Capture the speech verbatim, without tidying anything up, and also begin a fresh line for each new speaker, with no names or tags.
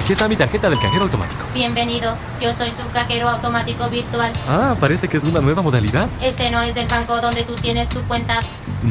Aquí está mi tarjeta del cajero automático.
Bienvenido, yo soy su cajero automático virtual.
Ah, parece que es una nueva modalidad.
Este no es el banco donde tú tienes tu cuenta.